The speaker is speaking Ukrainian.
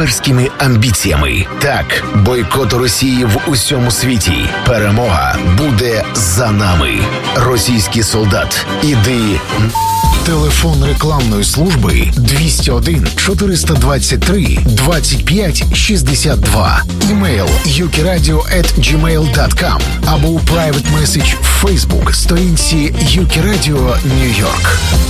імперськими амбіціями. Так, бойкоту Росії в усьому світі. Перемога буде за нами. Російський солдат, іди. Телефон рекламної служби 201 423 25 62. Імейл ukiradio@gmail.com або у private message в Facebook сторінці UK Radio New York.